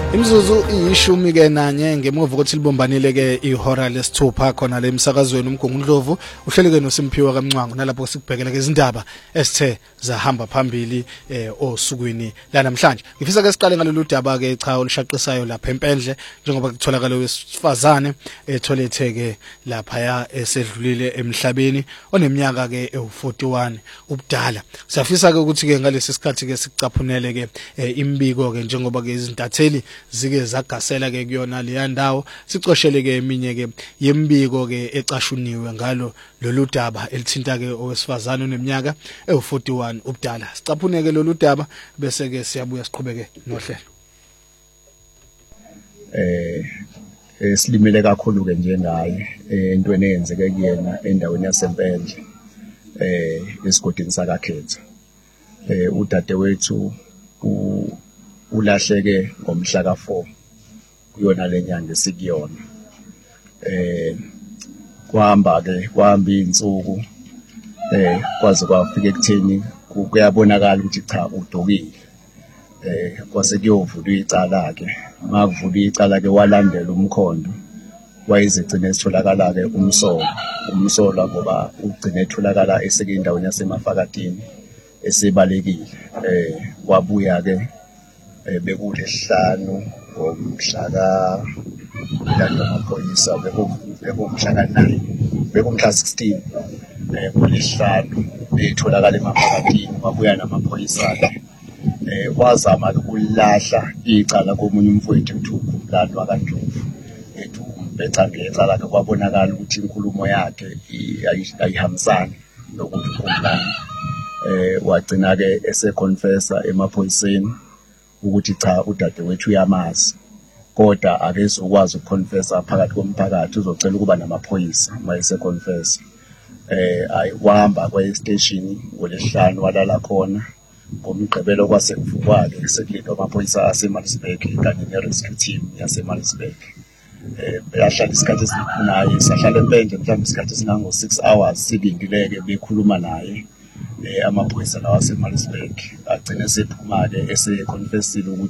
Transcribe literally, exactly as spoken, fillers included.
Imzuzu iyishumi ke nanye ngemuva ukuthi libombanile ke ihora lesithupha khona le emsakazweni uMgungundlovu uhleleke noSimphiwe kaMncwangu nalapho sikubhekela ke izindaba esithe zahamba phambili eh osukwini la namhlanje. Ngifisa ke siqale ngalolu daba ke cha olushaqisayo lapha eMpendle njengoba kutholakala wesifazane etholetheke lapha ya esedlulile emhlabeni oneminyaka ke ewu forty-one ubudala. Siyafisa ke ukuthi ke ngalesi sikhathi ke sicaphunele ke imbiko ke njengoba ke izintatheli zike zagasela ke kuyona le ndawo sicoshele ke eminye ke yembiko ke ecashuniwe ngalo lolu daba elithinta ke owesifazane oneminyaka ewu forty-one ubudala. Sicaphuneke lolu daba bese ke siyabuya siqhubeke nohlelo. Eh esilimele kakhulu ke njengaye entweni eyenzeke kuyena endaweni yaseMpendle eh esigodini sakakhetha. Eh udadewethu u ulahleke ngomhla ka four kuyona lenyanga esikuyona. Eh kwahamba ke kwahamba insuku eh kwaze kwafika ekutheni kuyabonakala ukuthi cha udokile. Eh kwase kuyovulwa icala ke makuvulwa icala ke walandela umkhondo wayizigcina esitholakala ke umsolo umsolo ngoba ugcina etholakala esekindaweni yaseMafakatini esebalekile. Eh wabuya ke bekulesihlanu ngomhla ka amaphoyisa bekumhla ka nine bekumhla sixteen eh kulesihlanu betholakala eMafakatini wabuya namaphoyisa akhe eh wazama ukulahla icala komunye umfowethu eThuku umlando kaNdlovu ethu becanga icala ke kwabonakala ukuthi inkulumo yakhe ayihambisani nokuthi kumlando. Eh wagcina ke eseconfessa emaphoyiseni ukuthi cha udadewethu uyamazi kodwa akezokwazi ukuconfessa phakathi komphakathi uzocela ukuba namaphoyisa mayese confess. Eh ayiwahamba kwa station ngolesihlanu walala khona ngomgqibelo kwasekuvukwa ke sekulindwa amaphoyisa aseMaritzburg kanye nerescue team yaseMaritzburg. Eh beyahlala isikhathi esinaye sahlala eMpendle mhlawumbe isikhathi esingango six hours silindileke bekhuluma naye eh amaphoyisa lawa aseMaritzburg agcina sephuma ke eseconfessile ukuthi